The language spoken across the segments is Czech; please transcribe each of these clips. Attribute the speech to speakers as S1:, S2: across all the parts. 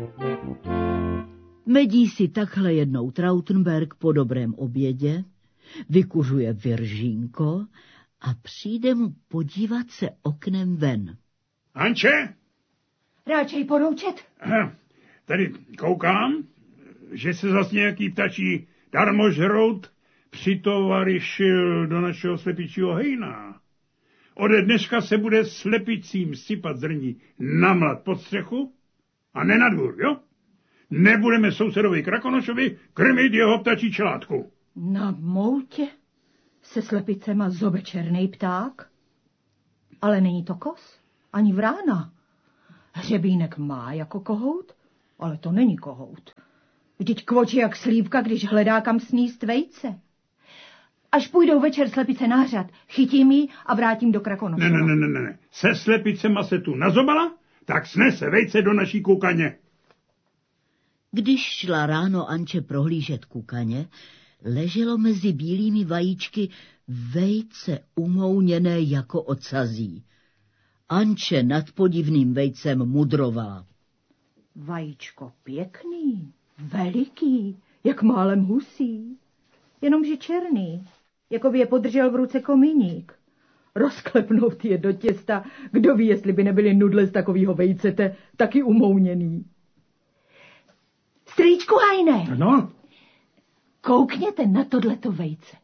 S1: Medí si takhle jednou Trautenberg po dobrém obědě, vykuřuje viržínko a přijde mu podívat se oknem ven.
S2: Anče?
S3: Ráčej poroučet?
S2: Tady koukám, že se zas nějaký ptačí darmožrout přitovaryšil do našeho slepičího hejna. Ode dneška se bude slepicím sypat zrní na mlad pod střechu a ne na dvůr, jo? Nebudeme sousedovi Krakonošovi krmit jeho ptačí čelátku.
S3: Na moutě se slepicema zobe černý pták? Ale není to kos, ani vrána. Hřebínek má jako kohout, ale to není kohout. Vždyť kvočí jak slívka, když hledá kam sníst vejce. Až půjdou večer slepice na hřad, chytím ji a vrátím do Krakonošova.
S2: Ne. Se slepicema se tu nazobala, tak snese vejce do naší kukaně.
S1: Když šla ráno Anče prohlížet kukaně, leželo mezi bílými vajíčky vejce umouněné jako ocazí. Anče nad podivným vejcem mudrovala.
S3: Vajíčko pěkný, veliký, jak málem husí, jenomže černý, jako by je podržel v ruce komíník. Rozklepnout je do těsta, kdo ví, jestli by nebyly nudle z takového vejcete taky umouněný. Strýčku Hajne!
S4: No?
S3: Koukněte na tohleto vejce.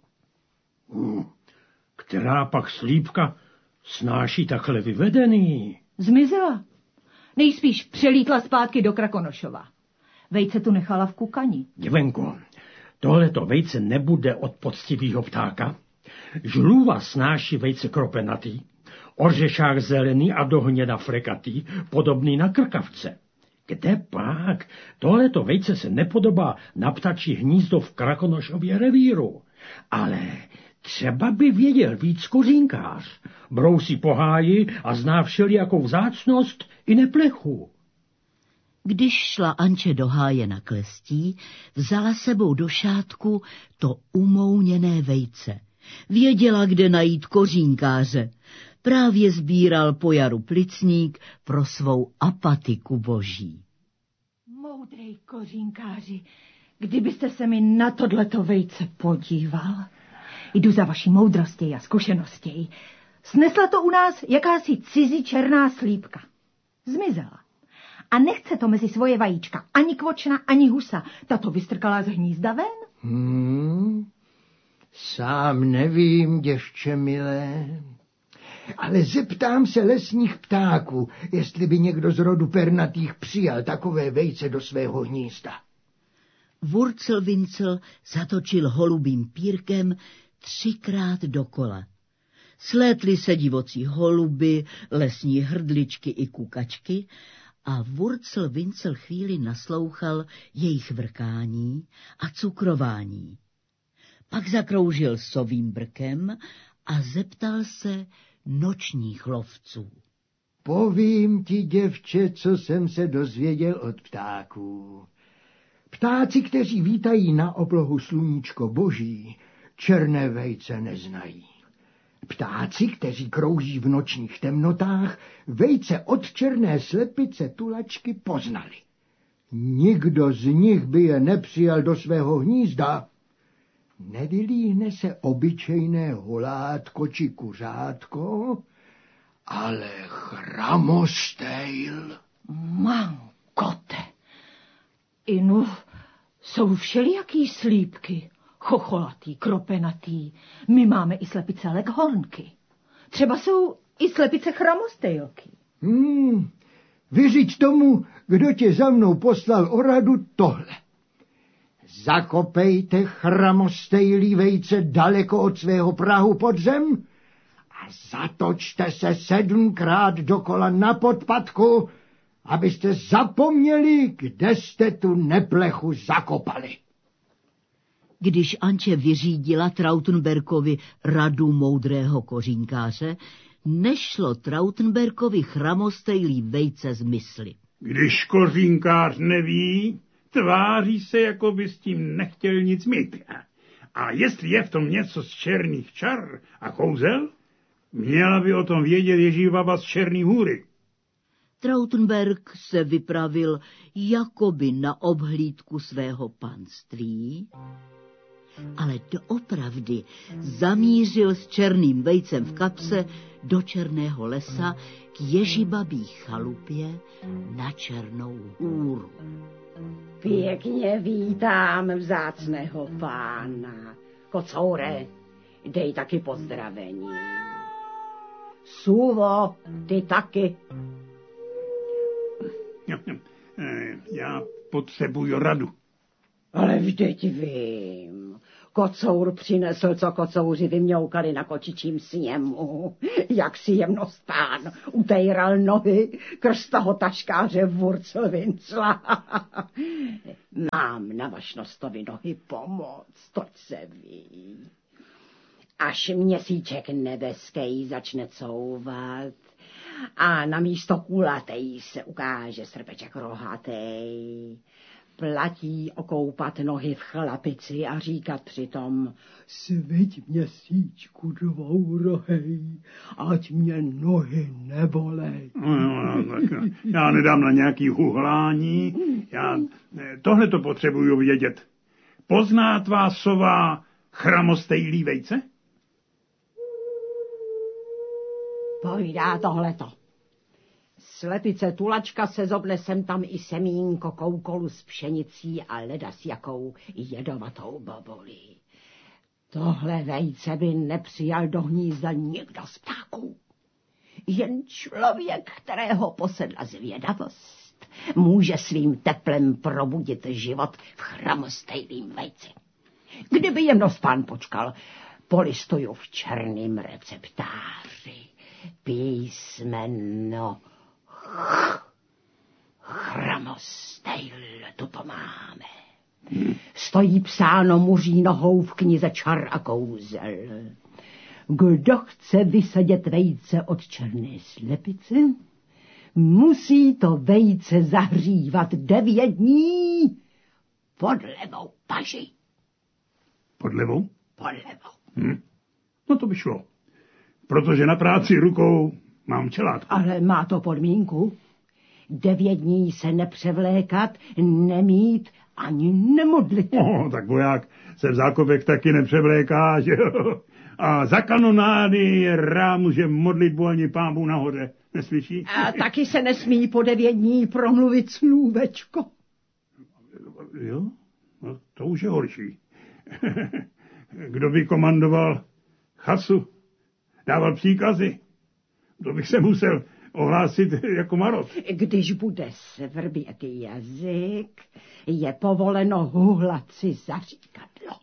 S4: Která pak slípka snáší takhle vyvedený?
S3: Zmizela. Nejspíš přelítla zpátky do Krakonošova. Vejce tu nechala v kukani.
S4: Děvenko, tohleto vejce nebude od poctivýho ptáka. Žluva snáší vejce kropenatý, ořešák zelený a dohněda frekatý, podobný na krkavce. Kde pak? Tohleto vejce se nepodobá na ptačí hnízdo v Krakonošově revíru. Ale třeba by věděl víc kořínkář. Brousí po háji a zná všelijakou vzácnost i neplechu.
S1: Když šla Anče do háje na klestí, vzala sebou do šátku to umouněné vejce. Věděla, kde najít kořínkáře. Právě sbíral po jaru plicník pro svou apatiku boží.
S3: Moudrej kořínkáři, kdybyste se mi na tohleto vejce podíval. Jdu za vaší moudrostí a zkušeností. Snesla to u nás jakási cizí černá slípka. Zmizela. A nechce to mezi svoje vajíčka ani kvočna, ani husa. Tato vystrkala z hnízda ven.
S5: Sám nevím, děvče milé, ale zeptám se lesních ptáků, jestli by někdo z rodu pernatých přijal takové vejce do svého hnízda.
S1: Wurzelwinzel zatočil holubým pírkem 3krát dokola. Slétly se divocí holuby, lesní hrdličky i kukačky a Wurzelwinzel chvíli naslouchal jejich vrkání a cukrování. Pak zakroužil sovým brkem a zeptal se nočních lovců.
S5: Povím ti, děvče, co jsem se dozvěděl od ptáků. Ptáci, kteří vítají na oblohu sluníčko boží, černé vejce neznají. Ptáci, kteří krouží v nočních temnotách, vejce od černé slepice tulačky poznali. Nikdo z nich by je nepřijal do svého hnízda. Nevylíhne se obyčejné holátko či kuřátko, ale chramostejl.
S3: Mankote. Inu, jsou všelijaký slípky, chocholatý, kropenatý. My máme i slepice leghornky. Třeba jsou i slepice chramostejlky.
S5: Vyřiď tomu, kdo tě za mnou poslal o radu tohle. Zakopejte chramostejlí vejce daleko od svého prahu pod zem a zatočte se 7krát dokola na podpatku, abyste zapomněli, kde jste tu neplechu zakopali.
S1: Když Anče vyřídila Trautenbergovi radu moudrého kořínkáře, nešlo Trautenbergovi chramostejlí vejce z mysli.
S2: Když kořínkář neví, tváří se, jako by s tím nechtěl nic mít. A jestli je v tom něco z černých čar a kouzel, měla by o tom vědět Ježíš baba z Černý Hůry.
S1: Trautenberg se vypravil jakoby na obhlídku svého panství, ale doopravdy zamířil s černým vejcem v kapse do Černého lesa k Ježibabí chalupě na Černou hůru.
S6: Pěkně vítám vzácného pána. Kocoure, dej taky pozdravení. Suvo, ty taky.
S2: Já potřebuju radu.
S6: Ale vždyť vím. Kocour přinesl, co kocouři vymňoukali na kočičím sněmu. Jak si jemnost pán utejral nohy krz toho taškáře Wurzelwincla. Mám na vašnostovi nohy pomoct, toť se ví. Až měsíček nebeský začne couvat a na místo kulatej se ukáže srpeček rohatej. Platí okoupat nohy v chlapici a říkat přitom: sviť měsíčku dvourohej, ať mě nohy nebolej.
S2: Já nedám na nějaký huhlání, já tohle to potřebuju vědět. Pozná tvá sova chramostejlý vejce?
S6: Povídá tohleto. Slepice tulačka se zobne sem tam i semínko koukolu s pšenicí a ledas jakou jedovatou bobulí. Tohle vejce by nepřijal do hnízda nikdo z ptáků. Jen člověk, kterého posedla zvědavost, může svým teplem probudit život v chramostejlým vejci. Kdyby jemnost pán počkal, polistuju v černým receptáři písmeno chramostejl, tu to máme. Stojí psáno muří nohou v knize Čar a kouzel. Kdo chce vysedět vejce od černé slepice, musí to vejce zahřívat 9 dní pod levou paži.
S2: Pod levou?
S6: Pod levou.
S2: No to by šlo, protože na práci rukou mám čelátku.
S6: Ale má to podmínku. 9 dní se nepřevlékat, nemít ani nemodlit.
S2: Tak voják se v zákopech taky nepřevléká, že jo? A za kanonády může modlit ani pámbu nahoře. Neslyší?
S6: A taky se nesmí po 9 dní promluvit slůvečko.
S2: Jo? No, to už je horší. Kdo by komandoval chasu, dával příkazy, to bych se musel ohlásit jako marod.
S6: Když bude svrbět jazyk, je povoleno huhlat si za říkadlo.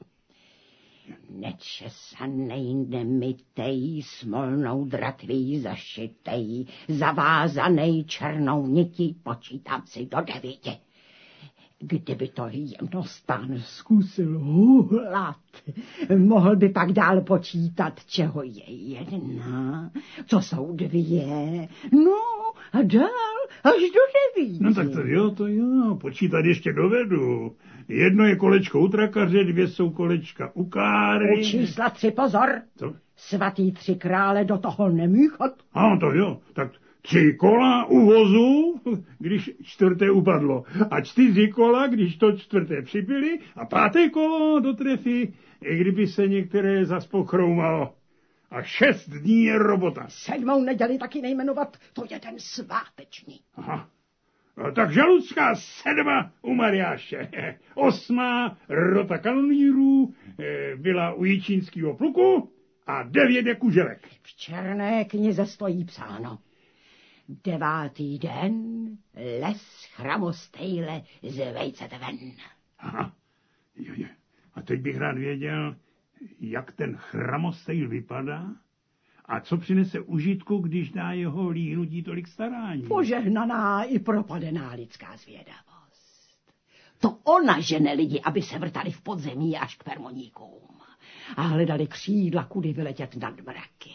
S6: Nečesanej, nemytej, smolnou dratví zašitej, zavázanej černou nití, počítám si do 9. Kdyby to jemnost pán zkusil huhlat, mohl by pak dál počítat, čeho je 1, co jsou 2, no a dál až do 9.
S2: No tak to jo, počítat ještě dovedu. 1 je kolečko u trakaře, 2 jsou kolečka u káry.
S6: U čísla 3 pozor.
S2: Co?
S6: Svatý 3 krále do toho nemíchat.
S2: To jo, tak 3 kola u vozu, když 4. upadlo. A 4 kola, když to 4. připili. A 5. kolo do trefy, i kdyby se některé zas pochroumalo. A 6 dní je robota.
S6: 7. neděli taky nejmenovat, to je ten sváteční.
S2: Aha. No, tak žaludská 7. u Mariáše. 8. rota kanonýrů byla u jičínského pluku a 9 je kuželek.
S6: V černé knize stojí psáno: 9. den les chramostejle z vejcete ven.
S2: Aha. Jo. A teď bych rád věděl, jak ten chramostejl vypadá a co přinese užitku, když dá jeho líhnutí tolik starání.
S6: Požehnaná i propadená lidská zvědavost. To ona žene lidi, aby se vrtali v podzemí až k permoníkům a hledali křídla, kudy vyletět nad mraky.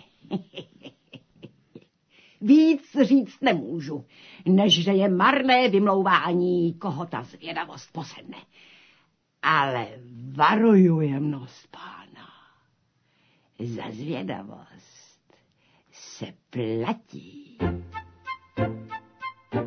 S6: Víc říct nemůžu, než že je marné vymlouvání, koho ta zvědavost posedne. Ale varuju jemnost pána. Za zvědavost se platí.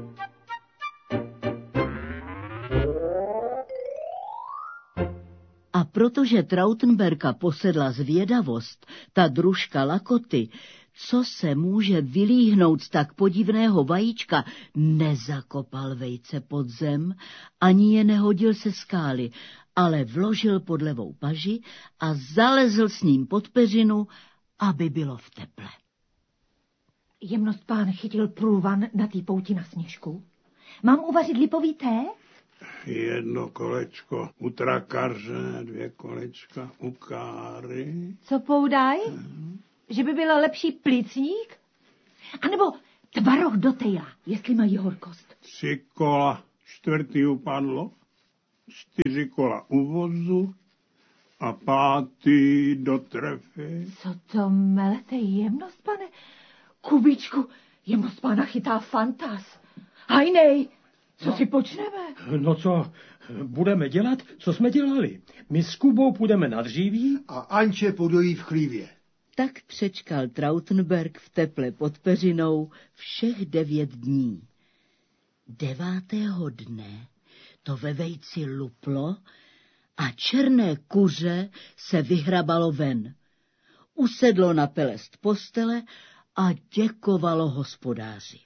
S1: protože Trautenberka posedla zvědavost, ta družka Lakoty, co se může vylíhnout z tak podivného vajíčka, nezakopal vejce pod zem, ani je nehodil se skály, ale vložil pod levou paži a zalezl s ním pod peřinu, aby bylo v teple.
S3: Jemnost pán chytil průvan na té pouti na Sněžku. Mám uvařit lipový té?
S2: 1 kolečko u trakaře, 2 kolečka u Káry.
S3: Co poudaj? Že by byl lepší plicník? A nebo tvaroh do tejla, jestli mají horkost.
S2: 3 kola, 4. upadlo, 4 kola u vozu a 5. do trefy.
S3: Co to melete, jemnost, pane? Kubičku, jemnost pána chytá fantas. Hajnej, co si počneme?
S4: No co, budeme dělat, co jsme dělali. My s Kubou půjdeme na dříví.
S5: A Anče podojí v chlívě.
S1: Tak přečkal Trautenberg v teple pod peřinou všech 9 dní. 9. dne to ve vejci luplo a černé kuře se vyhrabalo ven. Usedlo na pelest postele a děkovalo hospodáři.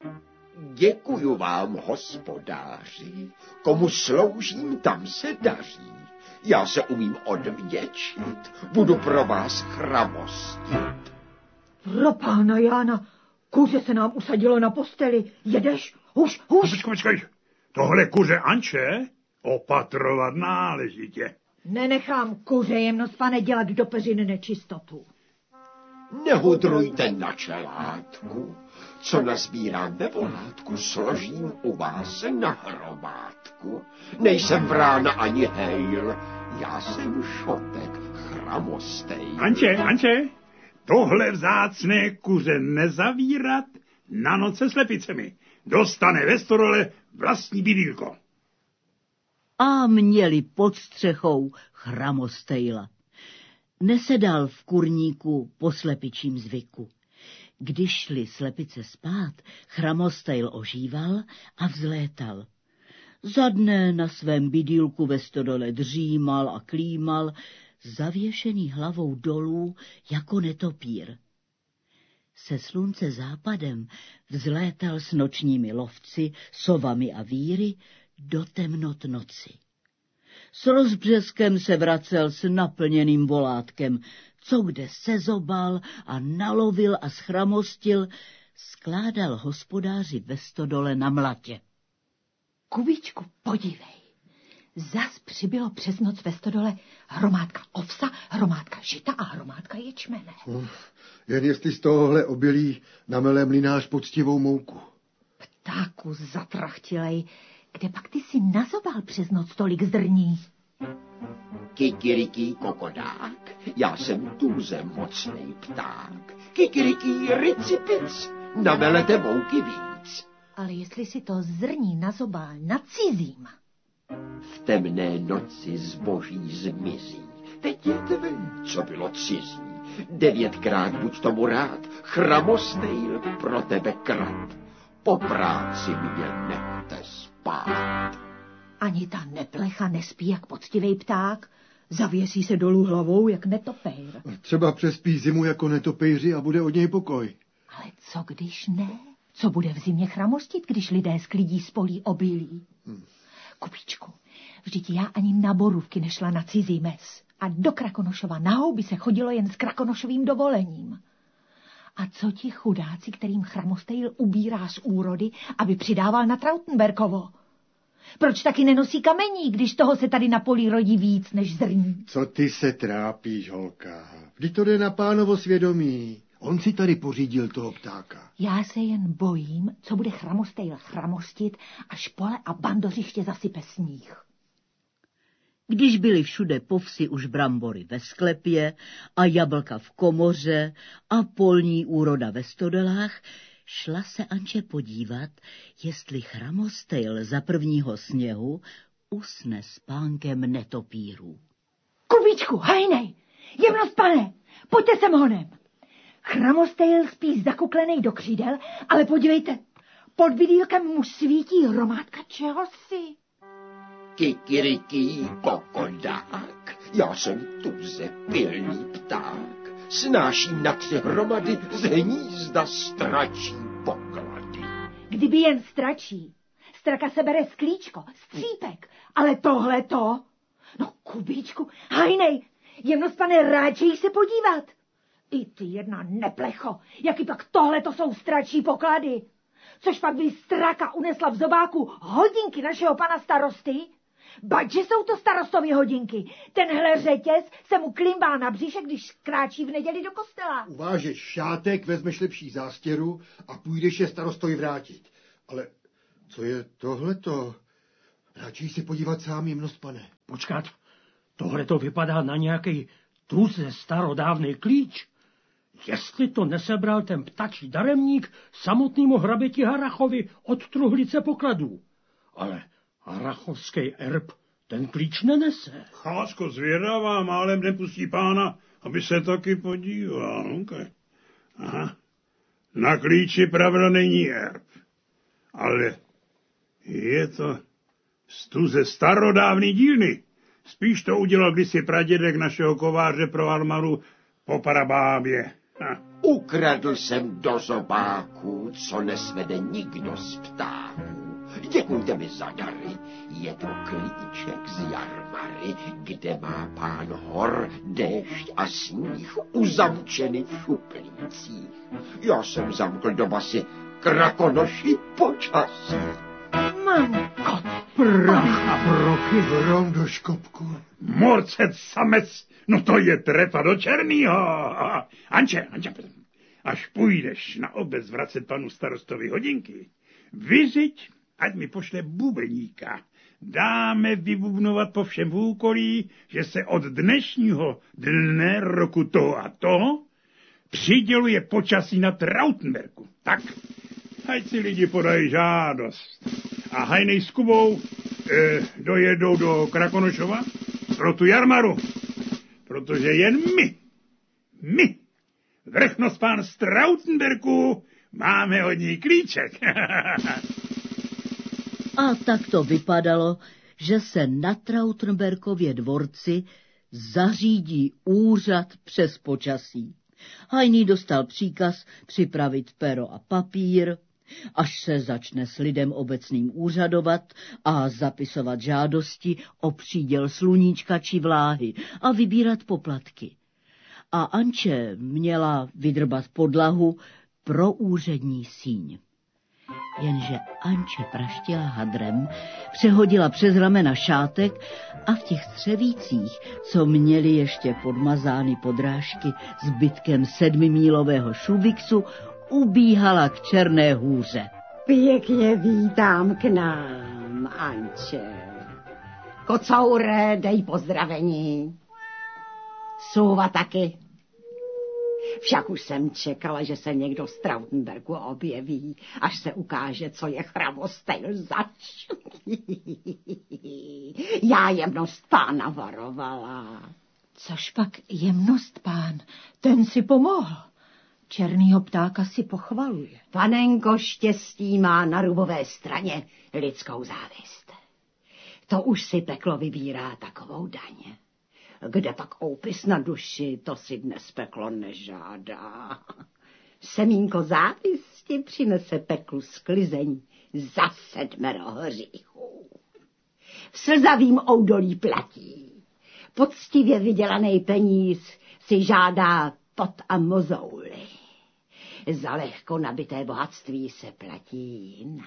S7: Děkuju vám, hospodáři, komu sloužím, tam se daří. Já se umím odvděčit, budu pro vás chramostit.
S3: Pro pána Jána, kuře se nám usadilo na posteli. Jedeš? Huš.
S2: Počkej, tohle kuře Anče opatrovat náležitě.
S3: Nenechám kuře, jemnost pane, dělat do peřiny nečistotu.
S7: Nehudrujte na čelátku, co nazbírám ve volátku, složím u vás na hromádku. Nejsem vrána ani hejl, já jsem šotek chramostej.
S2: Anče, tohle vzácné kuře nezavírat na noc se slepicemi. Dostane ve stodole vlastní bydýlko.
S1: A měli pod střechou chramostejla. Nesedal v kurníku po slepičím zvyku. Když šli slepice spát, chramostejl ožíval a vzlétal. Za dne na svém bydýlku ve stodole dřímal a klímal, zavěšený hlavou dolů jako netopír. Se slunce západem vzlétal s nočními lovci, sovami a víry do temnot noci. S rozbřeskem se vracel s naplněným volátkem, co kde sezobal a nalovil a schramostil, skládal hospodáři ve stodole na mlatě.
S3: Kubičku, podívej. Zas přibylo přes noc ve stodole hromádka ovsa, hromádka žita a hromádka ječmene.
S5: Jen jestli z tohohle obilí namele mlynář poctivou mouku.
S3: Ptáku zatrachtilej, kde pak ty si nazobal přes noc tolik zrní?
S7: Kikiriký kokodák, já jsem tuze mocnej pták. Kikiriký ricipic, namelete mouky víc.
S3: Ale jestli si to zrní nazobal na cizím.
S7: V temné noci zboží zmizí. Teď je tvý, co bylo cizí. 9krát buď tomu rád, chramostejl pro tebe krat. Po práci mě nechte spát.
S3: Ani ta neplecha nespí jak poctivej pták, zavěsí se dolů hlavou jak netopejr.
S5: Třeba přespí zimu jako netopejři a bude od něj pokoj.
S3: Ale co když ne? Co bude v zimě chramostit, když lidé sklidí z polí obilí? Kubičku, vždyť já ani na borůvky nešla na cizí mes. A do Krakonošova na houby se chodilo jen s Krakonošovým dovolením. A co ti chudáci, kterým chramostejl ubírá z úrody, aby přidával na Trautenberkovo? Proč taky nenosí kamení, když toho se tady na poli rodí víc než zrní?
S5: Co ty se trápíš, holka? Vždyť to jde na pánovo svědomí. On si tady pořídil toho ptáka.
S3: Já se jen bojím, co bude chramostejl chramostit, až pole a bandořiště zasype sníh.
S1: Když byly všude po vsi už brambory ve sklepě a jablka v komoře a polní úroda ve stodelách, šla se Anče podívat, jestli chramostejl za prvního sněhu usne spánkem netopírů.
S3: Kubičku, hajnej, jemnost pane, pojďte sem honem. Chramostejl spí zakuklenej do křídel, ale podívejte, pod bydýlkem mu svítí hromádka čehosi.
S7: Kikiriký kokodák, Já jsem tuze pilný pták. Snáším na 3 hromady z hnízda stračí poklady.
S3: Kdyby jen stračí. Straka se bere sklíčko, střípek, ale tohleto... No, Kubíčku, hajnej, jemnost, pane, ráčej se podívat. I ty jedna neplecho, jaký pak tohleto jsou stračí poklady. Což pak by straka unesla v zobáku hodinky našeho pana starosty? Bať, že jsou to starostovy hodinky. Tenhle řetěz se mu klimbá na bříšek, když kráčí v neděli do kostela.
S5: Uvážeš šátek, vezmeš lepší zástěru a půjdeš je starostovi vrátit. Ale co je tohleto? Radši si podívat sám, jemnost, pane.
S4: Počkat, tohleto vypadá na nějaký tuze starodávný klíč. Jestli to nesebral ten ptačí daremník samotnému hraběti Harachovi od truhlice pokladů. Ale harachovský erb ten klíč nenese.
S2: Chásko zvědavá, málem nepustí pána, aby se taky podíval. Okay. Aha. Na klíči pravda není erb, ale je to z tuze starodávný dílny. Spíš to udělal kdysi pradědek našeho kováře pro armaru po Parabábě.
S7: Ukradl jsem do zobáku, co nesvede nikdo z ptáků. Děkujte mi za dary, je to klíček z jarmary, kde má pán hor, déšť a sníh uzamčeny v šuplících. Já jsem zamkl do basy krakonoši počasí.
S3: Mamko,
S5: Prach a broky hrom do škopku.
S2: Morcet samec, no to je trefa do černýho. Anče, až půjdeš na obec vracet panu starostovi hodinky, vyřiď, ať mi pošle bubeníka. Dáme vybubnovat po všem v úkolí, že se od dnešního dne roku toho a toho přiděluje počasí na Trautenbergu. Tak, ať si lidi podají žádost. A hajnej s Kubou dojedou do Krakonošova pro tu jarmaru. Protože jen my, vrchnost pán z Trautenbergu, máme od ní klíček.
S1: A tak to vypadalo, že se na Trautenbergově dvorci zařídí úřad přes počasí. Hajný dostal příkaz připravit pero a papír, až se začne s lidem obecným úřadovat a zapisovat žádosti o příděl sluníčka či vláhy a vybírat poplatky. A Anče měla vydrbat podlahu pro úřední síň. Jenže Anče praštila hadrem, přehodila přes ramena šátek a v těch střevících, co měli ještě podmazány podrážky zbytkem 7mílového šubiksu, ubíhala k Černé hůře.
S6: Pěkně vítám k nám, Anče. Kocoure, dej pozdravení. Souva taky. Však už jsem čekala, že se někdo z Trautenbergu objeví, až se ukáže, co je chramostejl zač. Já jemnost pána varovala.
S3: Což pak jemnost pán, ten si pomohl. Černýho ptáka si pochvaluje.
S6: Panenko štěstí má na rubové straně lidskou závist. To už si peklo vybírá takovou daň. Kde pak oupis na duši, to si dnes peklo nežádá. Semínko závisti přinese peklu sklizeň za 7 hříchů. V slzavým oudolí platí. Poctivě vydělaný peníz si žádá pot a mozouly. Za lehko nabité bohatství se platí jinak.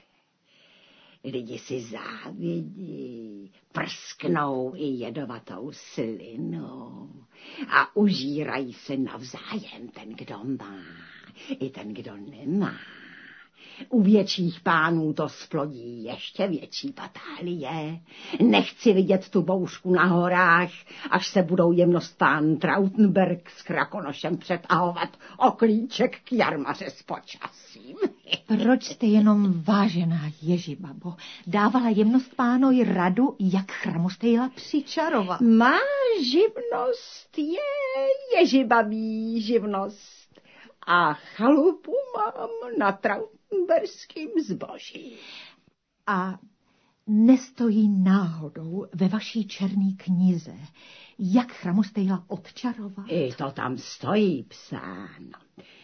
S6: Lidi si závidí, prsknou i jedovatou slinou a užírají se navzájem ten, kdo má, i ten, kdo nemá. U větších pánů to splodí ještě větší batálie. Nechci vidět tu boušku na horách, až se budou jemnost pán Trautenberg s Krakonošem přetahovat o klíček k jarmaře s počasím.
S3: Proč jste jenom vážená Ježibabo dávala jemnost pánovi radu, jak chramostejla přičarovat?
S6: Má živnost je Ježibabí živnost a chalupu mám na Trautenberským zboží.
S3: A nestojí náhodou ve vaší černé knize, jak Chramostejla odčarovat?
S6: I to tam stojí psáno.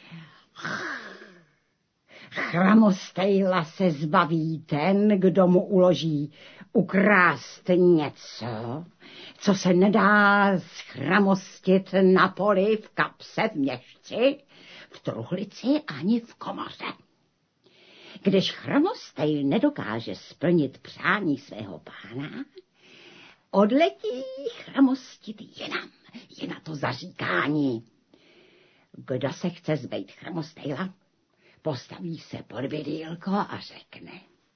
S6: Chramostejla se zbaví ten, kdo mu uloží ukrást něco, co se nedá schramostit na poli, v kapse, v měšci, v truhlici ani v komoře. Když Chramostejl nedokáže splnit přání svého pána, odletí chramostit jinam. Je na to zaříkání. Kdo se chce zbejt Chramostejla, postaví se pod bydýlko a řekne: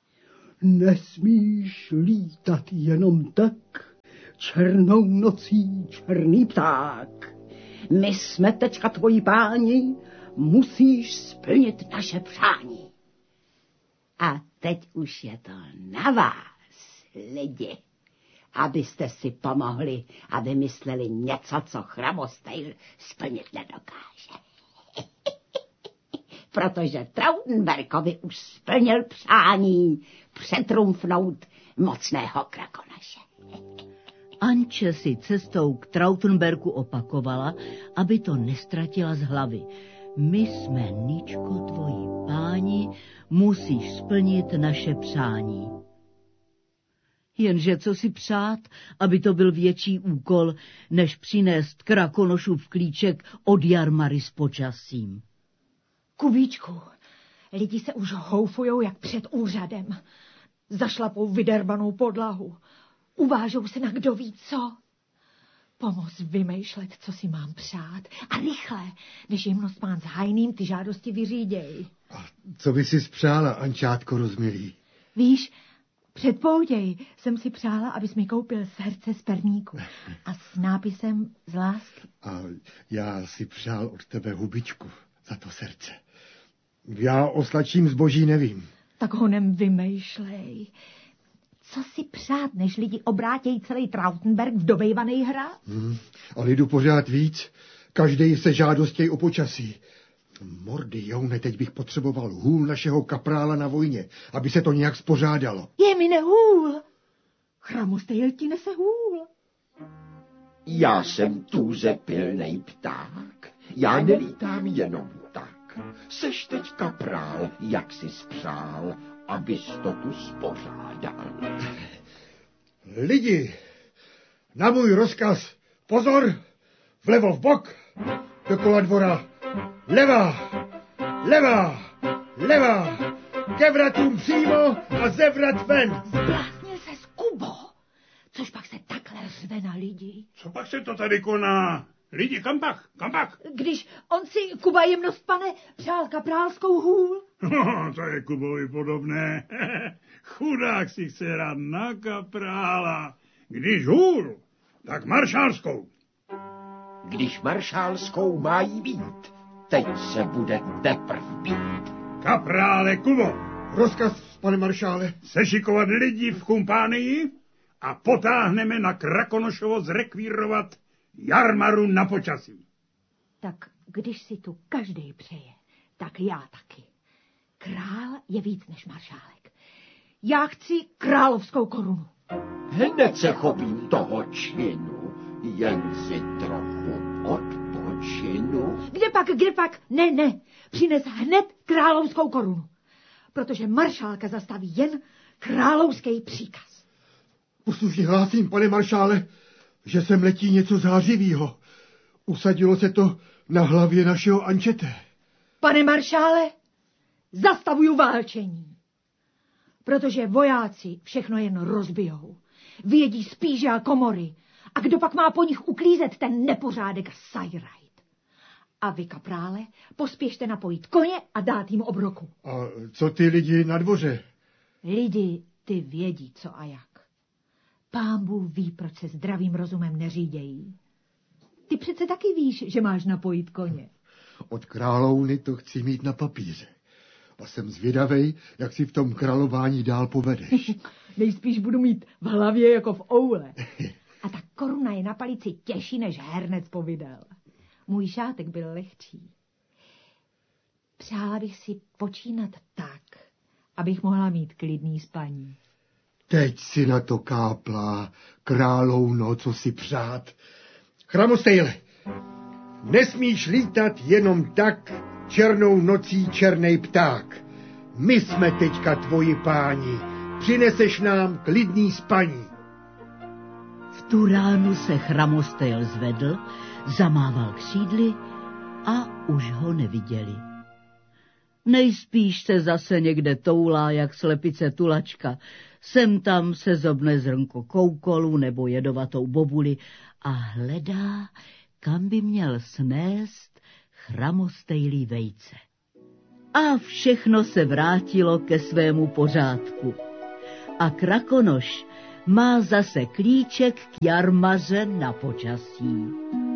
S4: Nesmíš lítat jenom tak, černou nocí černý pták.
S6: My jsme teďka tvoji páni, musíš splnit naše přání. A teď už je to na vás, lidi, abyste si pomohli a vymysleli něco, co Chramostejl splnit nedokáže. Protože Trautenbergovi už splnil přání přetrumfnout mocného krakonoše.
S1: Anče si cestou k Trautenbergu opakovala, aby to nestratila z hlavy. My jsme, Ničko, tvoji páni, musíš splnit naše přání. Jenže co si přát, aby to byl větší úkol, než přinést Krakonošův klíček od jarmary s počasím.
S3: Kubíčku, lidi se už houfujou jak před úřadem. Zašlapou vyderbanou podlahu. Uvážou se na kdo ví co. Pomoz vymýšlet, co si mám přát. A rychle, než jemnost pán s Hajným ty žádosti vyříděj.
S5: A co by si spřála, Ančátko rozmilý?
S3: Víš, před pouděj jsem si přála, abys mi koupil srdce z perníku. A s nápisem z lásky.
S5: A já si přál od tebe hubičku za to srdce. Já o sladším zboží nevím.
S3: Tak honem vymýšlej. Co si přát, než lidi obrátějí celý Trautenberg v dobejvaný hrad?
S5: A lidu pořád víc. Každej se žádostěj o počasí. Mordy, Joune, teď bych potřeboval hůl našeho kaprála na vojně, aby se to nějak spořádalo.
S3: Je mi nehůl. Chramostejl ti nese hůl.
S7: Já jsem tůze pilnej pták, já nelítám jenom tak. Seš teď kaprál, jak si spřál, abys to tu spořádal.
S5: Lidi, na můj rozkaz, pozor, vlevo v bok, dokola dvora, levá, levá, levá, ke vratům přímo a ze vrat ven.
S3: Zbláznil ses, Kubo, což pak se takhle řve na lidi.
S2: Co pak se to tady koná? Lidi, kam pak? Kam pak?
S3: Když on si, Kuba jemnost, pane, přál kaprálskou hůl.
S2: To je Kubovi podobné. Chudák si chce hrát na kaprála. Když hůl, tak maršálskou.
S7: Když maršálskou má jí být, teď se bude teprv být.
S2: Kaprále Kubo,
S5: Rozkaz, pane maršále.
S2: sešikovat lidi v kumpánii a potáhneme na Krakonošovo zrekvírovat jarmaru na počasí.
S3: Tak když si tu každej přeje, tak já taky. Král je víc než maršálek. Já chci královskou korunu.
S7: Hned se chopím toho činu, jen si trochu odpočinu.
S3: Kde pak? Ne. Přines hned královskou korunu. Protože maršálka zastaví jen královský příkaz.
S5: Poslušně hlásím, pane maršále, že sem letí něco zářivýho. Usadilo se to na hlavě našeho Ančete.
S3: Pane maršále, zastavuju válčení. Protože vojáci všechno jen rozbijou. Vyjedí spíže a komory. A kdo pak má po nich uklízet ten nepořádek a sajrajt? A vy, kaprále, pospěšte napojit koně a dát jim obroku.
S5: A co ty lidi na dvoře?
S3: Lidi, ty vědí, co a jak. Pán Bůh ví, proč se zdravým rozumem neřídějí. Ty přece taky víš, že máš napojit koně.
S5: Od královny to chci mít na papíře. A jsem zvědavej, jak si v tom králování dál povedeš.
S3: Nejspíš budu mít v hlavě jako v oule. A ta koruna je na palici těžší než hernec povidel. Můj šátek byl lehčí. Přála bych si počínat tak, abych mohla mít klidný spaní.
S5: Teď si na to káplá královno, co si přát. Chramostejle, nesmíš lítat jenom tak černou nocí černej pták. My jsme teďka tvoji páni, přineseš nám klidný spaní.
S1: V tu ránu se Chramostejl zvedl, zamával křídly a už ho neviděli. Nejspíš se zase někde toulá, jak slepice Tulačka. Sem tam se zobne zrnko koukolu nebo jedovatou bobuli a hledá, kam by měl snést Chramostejlí vejce. A všechno se vrátilo ke svému pořádku. A Krakonoš má zase klíček k jarmaře na počasí.